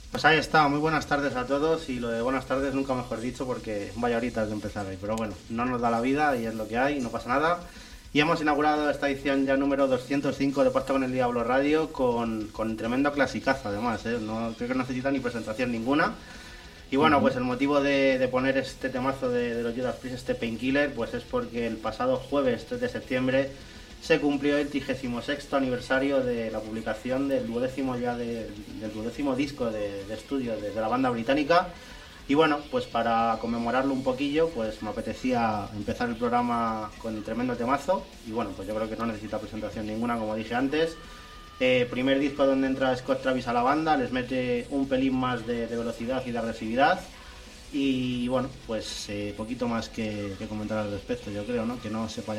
Pues ahí está, muy buenas tardes a todos y lo de buenas tardes nunca mejor dicho porque vaya horitas de empezar hoy, pero bueno, no nos da la vida y es lo que hay, no pasa nada. Y hemos inaugurado esta edición ya número 205 de Pacto con el Diablo Radio con tremendo clasicazo además, ¿eh? No, creo que no necesita ni presentación ninguna. Y bueno, pues el motivo de poner este temazo de los Judas Priest, este Painkiller, pues es porque el pasado jueves 3 de septiembre se cumplió el 36º aniversario de la publicación del duodécimo disco de estudio de la banda británica. Y bueno, pues para conmemorarlo un poquillo, pues me apetecía empezar el programa con el tremendo temazo. Y bueno, pues yo creo que no necesita presentación ninguna, como dije antes. Primer disco donde entra Scott Travis a la banda, les mete un pelín más de velocidad y de agresividad. Y bueno, pues poquito más que comentar al respecto, yo creo, ¿no? Que no sepa